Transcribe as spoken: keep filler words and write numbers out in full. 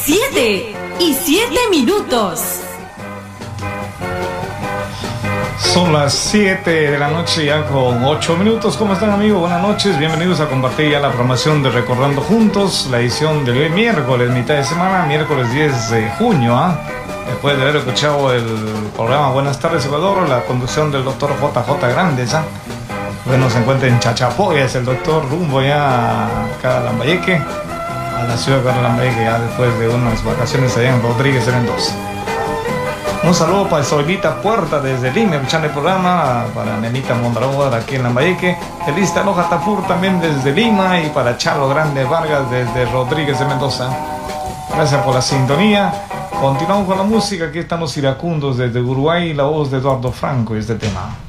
siete y siete minutos. Son las siete de la noche ya con ocho minutos. ¿Cómo están, amigos? Buenas noches. Bienvenidos a compartir ya la programación de Recordando Juntos, la edición de hoy miércoles, mitad de semana, miércoles diez de junio. ¿eh? Después de haber escuchado el programa Buenas tardes, Ecuador, la conducción del doctor J J Grandes. ¿eh? Bueno, se encuentra en Chachapoya, es el doctor, rumbo ya acá a Lambayeque, a la ciudad de Lambayeque, ya después de unas vacaciones allá en Rodríguez de Mendoza. Un saludo para Solita Puerta desde Lima, escuchando el programa, para Nenita Mondragón aquí en Lambayeque, Elista Loja Tafur también desde Lima, y para Charlo Grande Vargas desde Rodríguez de Mendoza. Gracias por la sintonía. Continuamos con la música. Aquí están los iracundos desde Uruguay, la voz de Eduardo Franco y este tema.